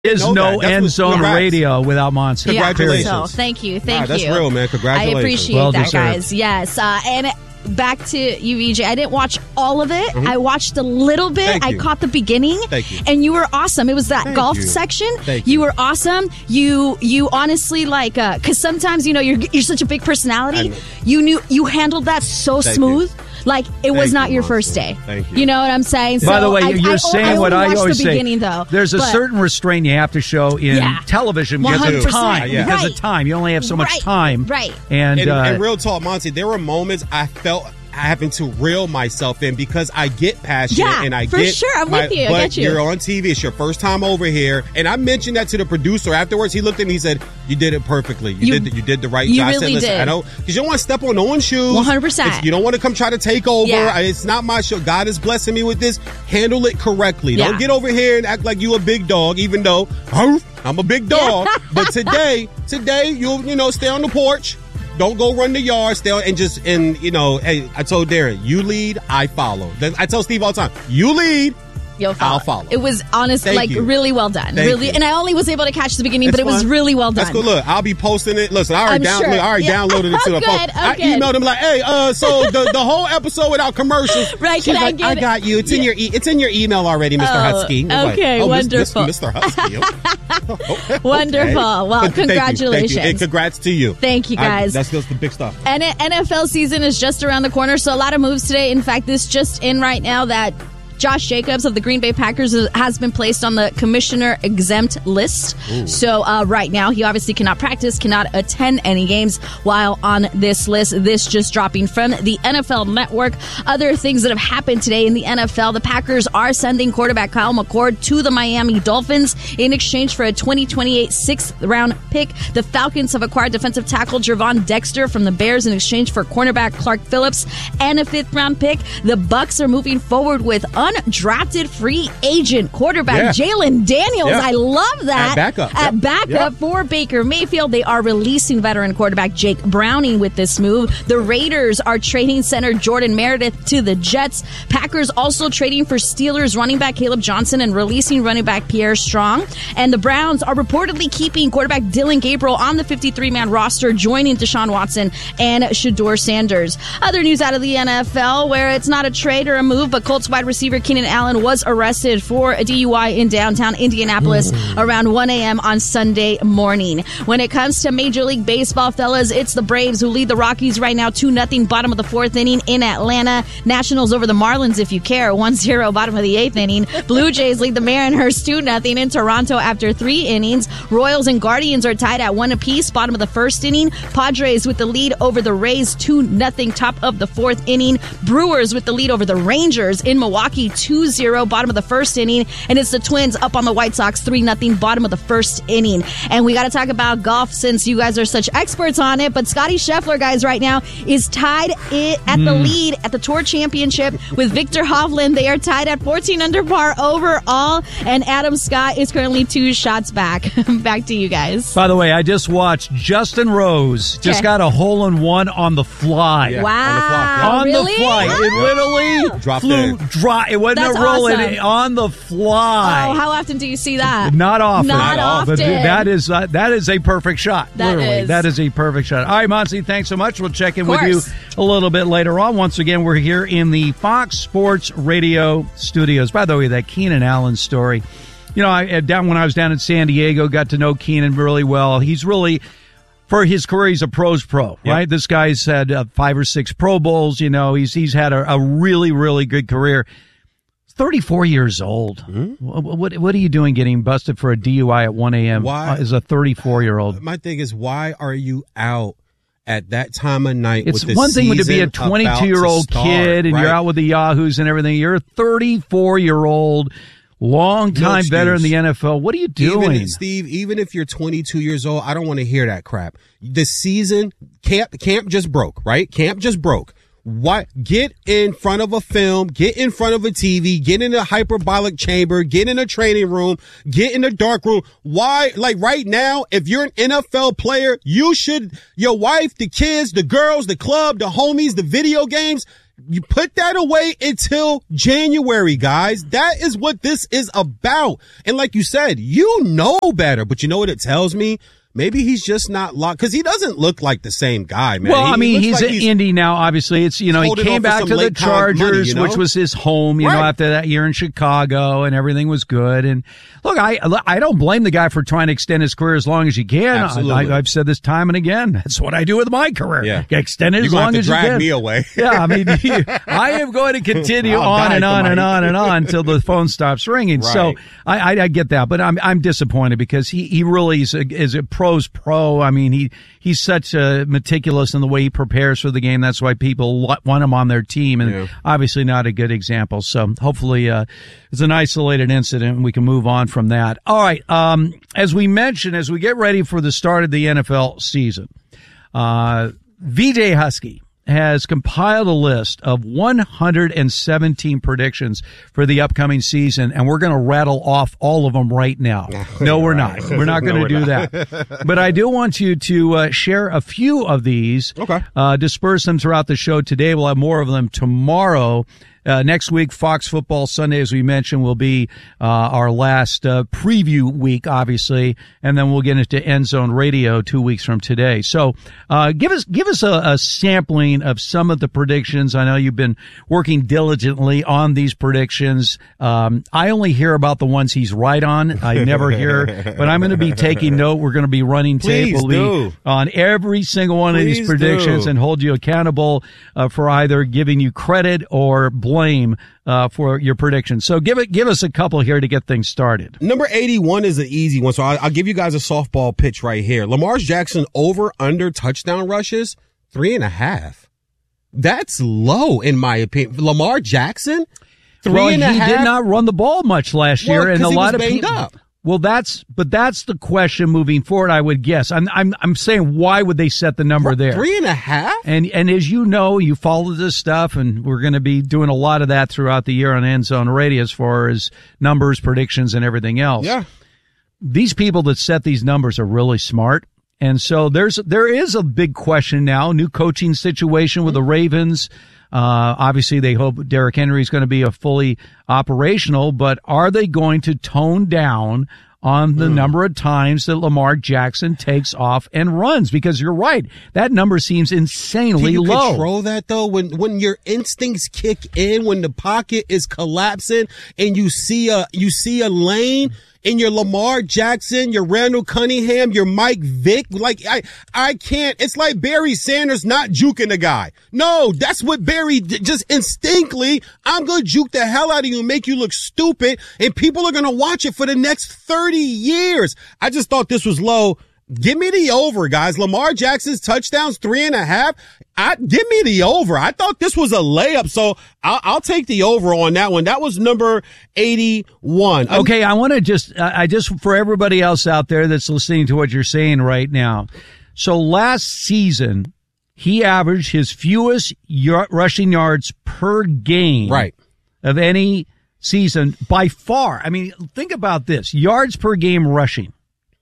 Is no end zone radio without Monty. Congratulations. So, thank you. That's real, man. Congratulations. I appreciate that, guys. Yes. And back to you, VJ. I didn't watch all of it. I watched a little bit. I caught the beginning. Thank you. And you were awesome. It was that golf section. You were awesome. You honestly, like, because sometimes, you're such a big personality. You handled that so smooth. Like, it was not your first day. Thank you. You know what I'm saying? By the way, you're saying what I always say. Though, there's a certain restraint you have to show in television because of time. Because of time. You only have so much time. Right. And real talk, Monty, there were moments I felt having to reel myself in because I get passionate and I get sure. I'm with you. I get you. You're on TV. It's your first time over here, and I mentioned that to the producer afterwards. He looked at me. He said, "You did it perfectly. You did the right job." I said, "Listen, did. I don't because you don't want to step on no one's shoes. 100%. You don't want to come try to take over. It's not my show. God is blessing me with this. Handle it correctly. Don't get over here and act like you a big dog, even though I'm a big dog. But today, you'll stay on the porch." Don't go run the yard still and hey, I told Darren, you lead, I follow. I tell Steve all the time, you lead, I'll follow. It was honestly really well done. Thank and I only was able to catch the beginning, but it was really well done. That's good. Look, I'll be posting it. Listen, I already downloaded it to the phone. I emailed him like, hey, so the whole episode without commercials. Right, she's like, I got you. It's in your it's in your email already, Mr. Husky. Okay, wonderful. Mr. Husky. Wonderful. Well, congratulations. Thank you. And congrats to you. Thank you, guys. That's the big stuff. And NFL season is just around the corner, so a lot of moves today. In fact, this just in right now that Josh Jacobs of the Green Bay Packers has been placed on the commissioner exempt list. Ooh. So right now, he obviously cannot practice, cannot attend any games while on this list. This just dropping from the NFL Network. Other things that have happened today in the NFL, the Packers are sending quarterback Kyle McCord to the Miami Dolphins in exchange for a 2028 sixth-round pick. The Falcons have acquired defensive tackle Gervon Dexter from the Bears in exchange for cornerback Clark Phillips and a fifth-round pick. The Bucs are moving forward with undrafted free agent quarterback Jalen Daniels. I love that. At backup for Baker Mayfield. They are releasing veteran quarterback Jake Browning with this move. The Raiders are trading center Jordan Meredith to the Jets. Packers also trading for Steelers running back Caleb Johnson and releasing running back Pierre Strong. And the Browns are reportedly keeping quarterback Dylan Gabriel on the 53-man roster, joining Deshaun Watson and Shedeur Sanders. Other news out of the NFL, where it's not a trade or a move, but Colts wide receiver Keenan Allen was arrested for a DUI in downtown Indianapolis around 1 a.m. on Sunday morning. When it comes to Major League Baseball, fellas, it's the Braves who lead the Rockies right now 2-0, bottom of the fourth inning in Atlanta. Nationals over the Marlins, if you care, 1-0, bottom of the eighth inning. Blue Jays lead the Mariners 2-0 in Toronto after 3 innings. Royals and Guardians are tied at 1 apiece, bottom of the first inning. Padres with the lead over the Rays 2-0, top of the fourth inning. Brewers with the lead over the Rangers in Milwaukee 2-0, bottom of the first inning. And it's the Twins up on the White Sox 3-0, bottom of the first inning. And we got to talk about golf since you guys are such experts on it. But Scottie Scheffler, guys, right now is tied at the lead at the Tour Championship with Victor Hovland. They are tied at 14 under par overall. And Adam Scott is currently 2 shots back. Back to you guys. By the way, I just watched Justin Rose just got a hole-in-one on the fly. Yeah, wow. On the fly. It literally flew dry. It wasn't a roll on the fly. Oh, how often do you see that? Not often. Not often. That is a perfect shot. That is a perfect shot. All right, Monty, thanks so much. We'll check in with you a little bit later on. Once again, we're here in the Fox Sports Radio studios. By the way, that Keenan Allen story, when I was down in San Diego, got to know Keenan really well. He's really, for his career, he's a pro's pro, right? This guy's had 5 or 6 Pro Bowls. He's had a really, really good career. 34 years old. What are you doing getting busted for a DUI at 1 a.m. as a 34-year-old? My thing is, why are you out at that time of night? It's one thing to be a 22-year-old kid and you're out with the Yahoos and everything. You're a 34-year-old, long-time veteran in the NFL. What are you doing? Even if you're 22 years old, I don't want to hear that crap. The season, camp just broke, right? Camp just broke. What? Get in front of a film, get in front of a TV, get in a hyperbolic chamber, get in a training room, get in a dark room. Why? Like right now, if you're an NFL player, you should, your wife, the kids, the girls, the club, the homies, the video games, You put that away until January, guys. That is what this is about. And like you said, you know better, but you know what it tells me? Maybe he's just not locked because he doesn't look like the same guy, man. Well, he's in Indy now. Obviously, it's he came back to the Chargers, which was his home. You know, after that year in Chicago, and everything was good. And look, I don't blame the guy for trying to extend his career as long as he can. Absolutely. I've said this time and again. That's what I do with my career. Yeah. Extend it as long as you can. Drag me away. Yeah, I am going to continue on and on and on and on until the phone stops ringing. Right. So I get that, but I'm disappointed because he really is a pro's pro. I mean, he's such meticulous in the way he prepares for the game. That's why people want him on their team, and obviously not a good example. So hopefully it's an isolated incident and we can move on from that. All right. As we mentioned, as we get ready for the start of the NFL season, VJ Husky has compiled a list of 117 predictions for the upcoming season, and we're going to rattle off all of them right now. No, we're not. We're not going to do that. But I do want you to share a few of these. Okay. Disperse them throughout the show today. We'll have more of them tomorrow. Next week, Fox Football Sunday, as we mentioned, will be our last preview week, obviously, and then we'll get into End Zone Radio 2 weeks from today. So give us a sampling of some of the predictions. I know you've been working diligently on these predictions. I only hear about the ones he's right on. I never hear, but I'm going to be taking note. We're going to be running tape. We'll be on every single one of these predictions and hold you accountable for either giving you credit or blame for your predictions. So give us a couple here to get things started. Number 81 is an easy one, so I'll give you guys a softball pitch right here. Lamar Jackson over under touchdown rushes 3.5. That's low in my opinion. Lamar Jackson 3.5. He did not run the ball much last year, and a lot of people. Up. Well, that's the question moving forward, I would guess. I'm saying, why would they set the number there? 3.5? And as you know, you follow this stuff, and we're going to be doing a lot of that throughout the year on End Zone Radio as far as numbers, predictions, and everything else. Yeah. These people that set these numbers are really smart. And so there is a big question now, new coaching situation with the Ravens. Obviously they hope Derrick Henry is going to be a fully operational, but are they going to tone down on the number of times that Lamar Jackson takes off and runs? Because you're right, that number seems insanely low. Can you control that though? When your instincts kick in, when the pocket is collapsing and you see a lane, in your Lamar Jackson, your Randall Cunningham, your Mike Vick, like I can't. It's like Barry Sanders not juking the guy. No, that's what Barry did. Just instinctively, I'm gonna juke the hell out of you and make you look stupid, and people are gonna watch it for the next 30 years. I just thought this was low. Give me the over, guys. Lamar Jackson's touchdowns 3.5. Give me the over. I thought this was a layup, so I'll take the over on that one. That was number 81. Okay, I want to just for everybody else out there that's listening to what you're saying right now. So last season, he averaged his fewest rushing yards per game, right, of any season by far. I mean, think about this: yards per game rushing.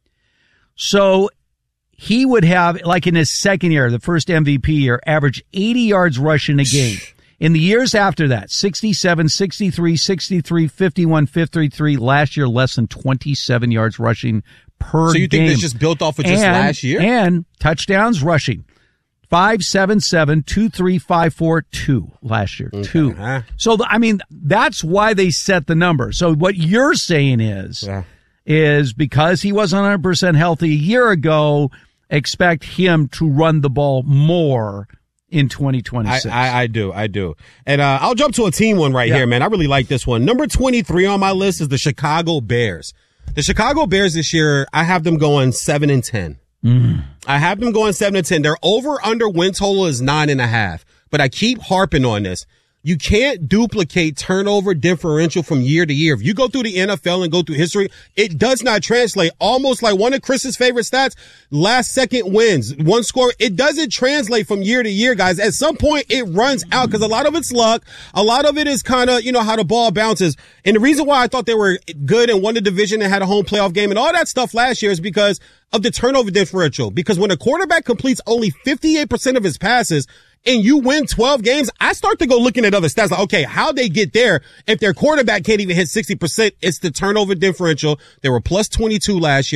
So he would have, like in his second year, the first MVP year, average 80 yards rushing a game. In the years after that, 67, 63, 63, 51, 53. Last year, less than 27 yards rushing per game. So you think this just built off of just last year? And touchdowns rushing. 577, 23542 last year. Okay. 2. So, that's why they set the number. So what you're saying is because he wasn't 100% healthy a year ago, expect him to run the ball more in 2026. I do. And I'll jump to a team one right here, man. I really like this one. Number 23 on my list is the Chicago Bears. The Chicago Bears this year, I have them going 7-10. I have them going 7-10. Their over-under win total is 9.5. But I keep harping on this. You can't duplicate turnover differential from year to year. If you go through the NFL and go through history, it does not translate. Almost like one of Chris's favorite stats, last second wins, one score. It doesn't translate from year to year, guys. At some point, it runs out because a lot of it's luck. A lot of it is kind of, how the ball bounces. And the reason why I thought they were good and won the division and had a home playoff game and all that stuff last year is because of the turnover differential, because when a quarterback completes only 58% of his passes and you win 12 games, I start to go looking at other stats like, okay, how they get there if their quarterback can't even hit 60%? It's the turnover differential. They were plus 22 last year.